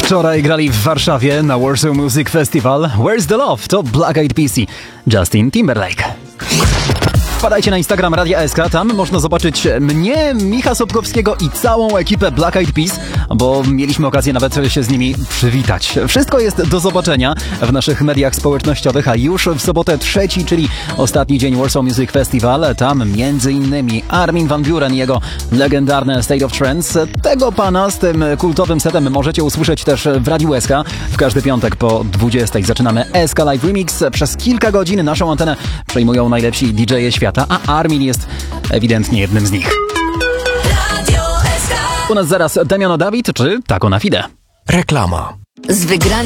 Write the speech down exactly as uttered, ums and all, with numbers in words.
Wczoraj grali w Warszawie na Warsaw Music Festival. Where's the Love? To Black Eyed Peas i Justin Timberlake. Wpadajcie na Instagram Radia S K, tam można zobaczyć mnie, Micha Sobkowskiego i całą ekipę Black Eyed Peas, bo mieliśmy okazję nawet się z nimi przywitać. Wszystko jest do zobaczenia w naszych mediach społecznościowych, a już w sobotę trzeci, czyli ostatni dzień Warsaw Music Festival, tam między innymi Armin van Buuren i jego legendarne State of Trance. Tego pana z tym kultowym setem możecie usłyszeć też w Radiu S K. W każdy piątek po dwudziestej zaczynamy S K Live Remix. Przez kilka godzin naszą antenę przejmują najlepsi D J-e świata, a Armin jest ewidentnie jednym z nich. U nas zaraz Damiano David czy Taco na Fide. Reklama. Z wygranej